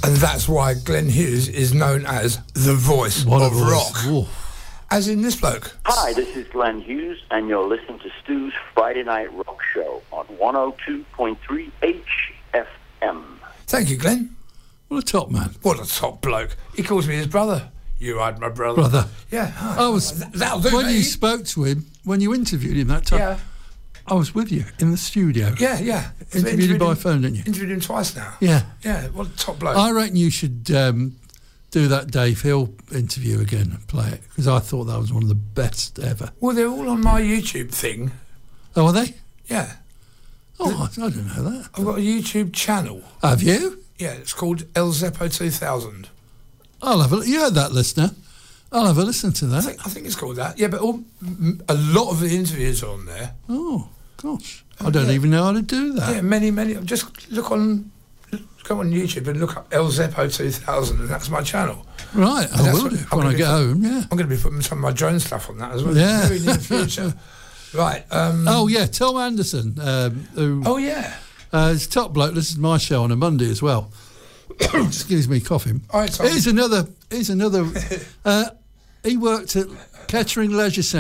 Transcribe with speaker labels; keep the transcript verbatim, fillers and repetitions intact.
Speaker 1: And that's why Glenn Hughes is known as the voice
Speaker 2: What
Speaker 1: of
Speaker 2: a voice.
Speaker 1: rock.
Speaker 2: Whoa.
Speaker 1: As in this bloke.
Speaker 3: Hi, this is Glenn Hughes, and you're listening to Stu's Friday Night Rock Show on one oh two point three H F M.
Speaker 1: Thank you, Glenn.
Speaker 2: What a top man.
Speaker 1: What a top bloke. He calls me his brother. You are my brother.
Speaker 2: Brother.
Speaker 1: Yeah.
Speaker 2: I was,
Speaker 1: That'll do,
Speaker 2: when
Speaker 1: mate.
Speaker 2: you spoke to him, when you interviewed him that time,
Speaker 1: Yeah.
Speaker 2: I was with you in the studio.
Speaker 1: Yeah, yeah.
Speaker 2: Interviewed him by phone, didn't you?
Speaker 1: Interviewed him twice now.
Speaker 2: Yeah.
Speaker 1: Yeah, what a top bloke.
Speaker 2: I reckon you should um, do that Dave Hill interview again and play it, because I thought that was one of the best ever.
Speaker 1: Well, they're all on my YouTube thing.
Speaker 2: Oh, are they?
Speaker 1: Yeah.
Speaker 2: Oh, I, I didn't know that.
Speaker 1: I've got a YouTube channel.
Speaker 2: Have you?
Speaker 1: Yeah, it's called El Zeppo two thousand.
Speaker 2: I'll have a, you heard that, listener. I'll have a listen to
Speaker 1: I
Speaker 2: that.
Speaker 1: think, I think it's called that. Yeah, but all, m- a lot of the interviews are on there.
Speaker 2: Oh, gosh. I don't
Speaker 1: yeah.
Speaker 2: even know how to do that.
Speaker 1: Yeah, many, many. Just look on, go on YouTube and look up El Zeppo two thousand, and that's my channel.
Speaker 2: Right, I
Speaker 1: that's
Speaker 2: will
Speaker 1: what-
Speaker 2: do
Speaker 1: I'm
Speaker 2: when I
Speaker 1: gonna
Speaker 2: get
Speaker 1: be-
Speaker 2: home, yeah.
Speaker 1: I'm going to be putting some of my drone stuff on that as well.
Speaker 2: Yeah.
Speaker 1: Very near future. Right. Um,
Speaker 2: Oh, yeah, Tom Anderson, um, who
Speaker 1: oh, yeah.
Speaker 2: uh, is top bloke. This is my show on a Monday as well. Excuse me, coughing.
Speaker 1: All right, Tom.
Speaker 2: Here's another, here's another, uh, he worked at Kettering Leisure Centre.